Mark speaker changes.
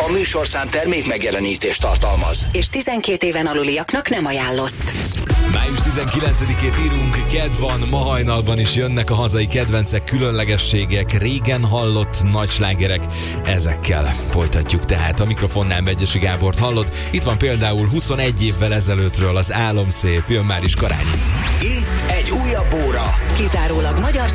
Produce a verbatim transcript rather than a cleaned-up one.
Speaker 1: A műsorszám termék megjelenítést tartalmaz.
Speaker 2: És tizenkét éven aluliaknak nem ajánlott.
Speaker 3: május tizenkilencedikét írunk, kedv van, ma hajnalban is jönnek a hazai kedvencek, különlegességek, régen hallott nagy slágerek. Ezekkel folytatjuk tehát. A mikrofonnál Megyesi Gábort hallod. Itt van például huszonegy évvel ezelőttről az Álom szép, jön már is Karányi.
Speaker 1: Itt egy újabb óra.
Speaker 2: Kizárólag magyar